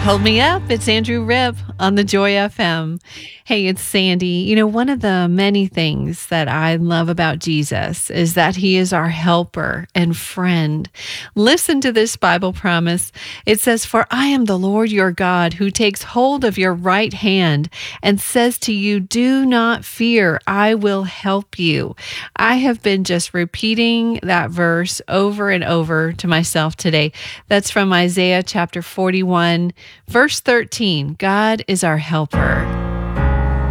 Hold Me Up. It's Andrew Ripp on the Joy FM. Hey, it's Sandy. One of the many things that I love about Jesus is that he is our helper and friend. Listen to this Bible promise. It says, "For I am the Lord your God who takes hold of your right hand and says to you, 'Do not fear, I will help you.'" I have been just repeating that verse over and over to myself today. That's from Isaiah chapter 41. Verse 13, God is our helper.